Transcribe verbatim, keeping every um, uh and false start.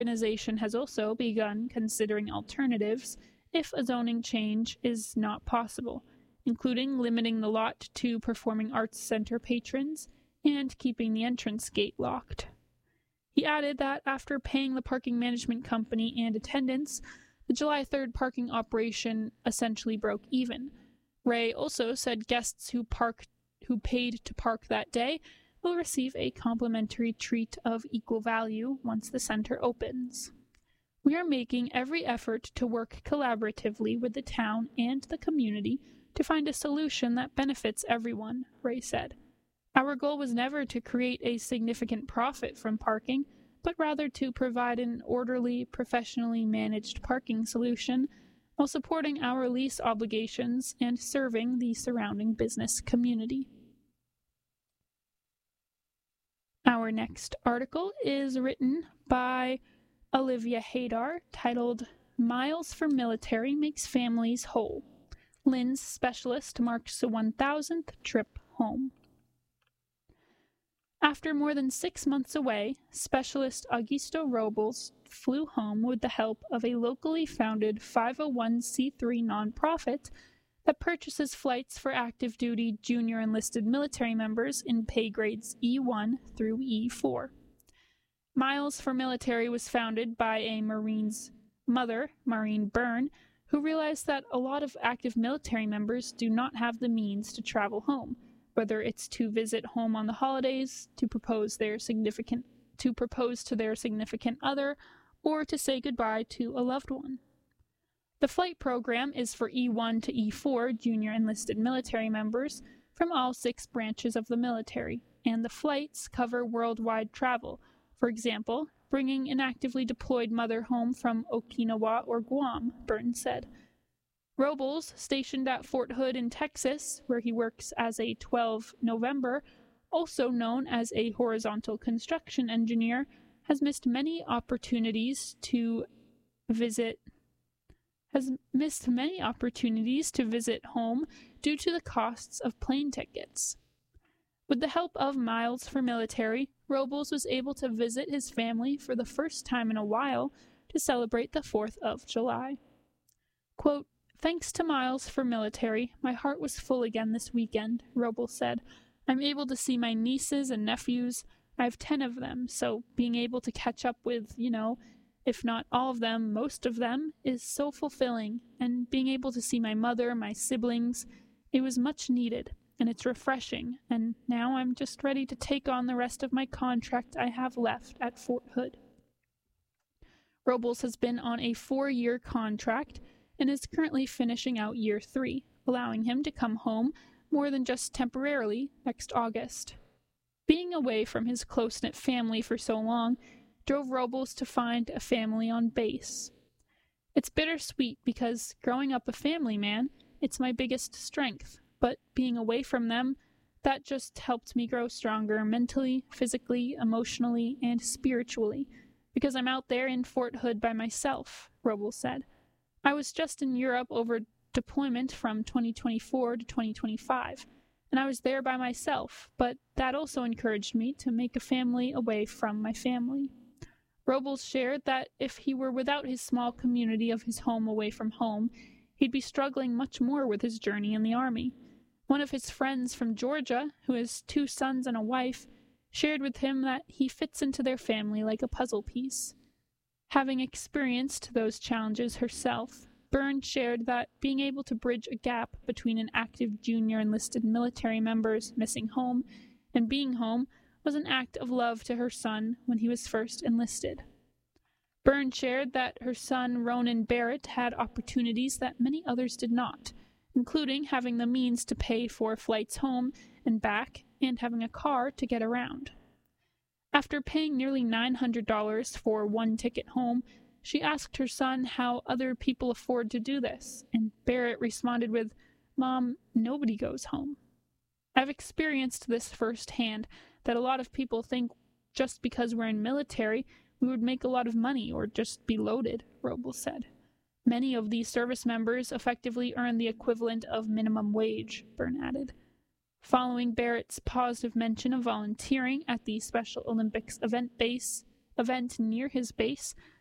organization has also begun considering alternatives if a zoning change is not possible, including limiting the lot to performing arts center patrons and keeping the entrance gate locked. He added that after paying the parking management company and attendants, the July third parking operation essentially broke even. Ray also said guests who parked, who paid to park that day will receive a complimentary treat of equal value once the center opens. We are making every effort to work collaboratively with the town and the community to find a solution that benefits everyone, Ray said. Our goal was never to create a significant profit from parking, but rather to provide an orderly, professionally managed parking solution while supporting our lease obligations and serving the surrounding business community. Our next article is written by Olivia Hadar, titled Miles for Military Makes Families Whole. Lynn's specialist marks the one thousandth trip home. After more than six months away, specialist Augusto Robles flew home with the help of a locally founded five oh one c three nonprofit that purchases flights for active duty junior enlisted military members in pay grades E one through E four. Miles for Military was founded by a Marine's mother, Maureen Byrne, who realized that a lot of active military members do not have the means to travel home, whether it's to visit home on the holidays, to propose their significant to propose to their significant other, or to say goodbye to a loved one. The flight program is for E one to E four junior enlisted military members from all six branches of the military, and the flights cover worldwide travel. For example, bringing an actively deployed mother home from Okinawa or Guam, Byrne said. Robles, stationed at Fort Hood in Texas, where he works as a twelve November, also known as a horizontal construction engineer, has missed many opportunities to visit has missed many opportunities to visit home due to the costs of plane tickets. With the help of Miles for Military, Robles was able to visit his family for the first time in a while to celebrate the fourth of July. Quote, "Thanks to Miles for Military, my heart was full again this weekend," Robles said. "I'm able to see my nieces and nephews. I have ten of them, so being able to catch up with, you know, if not all of them, most of them, is so fulfilling, and being able to see my mother, my siblings, it was much needed, and it's refreshing, and now I'm just ready to take on the rest of my contract I have left at Fort Hood." Robles has been on a four-year contract and is currently finishing out year three, allowing him to come home more than just temporarily next August. Being away from his close-knit family for so long drove Robles to find a family on base. "It's bittersweet because growing up a family man, it's my biggest strength, but being away from them, that just helped me grow stronger mentally, physically, emotionally, and spiritually, because I'm out there in Fort Hood by myself," Robles said. "I was just in Europe over deployment from twenty twenty-four to twenty twenty-five, and I was there by myself, but that also encouraged me to make a family away from my family." Robles shared that if he were without his small community of his home away from home, he'd be struggling much more with his journey in the Army. One of his friends from Georgia, who has two sons and a wife, shared with him that he fits into their family like a puzzle piece. Having experienced those challenges herself, Byrne shared that being able to bridge a gap between an active junior enlisted military member's missing home and being home was an act of love to her son when he was first enlisted. Byrne shared that her son Ronan Barrett had opportunities that many others did not, including having the means to pay for flights home and back and having a car to get around. After paying nearly nine hundred dollars for one ticket home, she asked her son how other people afford to do this, and Barrett responded with, "Mom, nobody goes home." "I've experienced this firsthand, that a lot of people think just because we're in military, we would make a lot of money or just be loaded," Robles said. "Many of these service members effectively earn the equivalent of minimum wage," Byrne added. Following Barrett's positive mention of volunteering at the Special Olympics event base event near his base,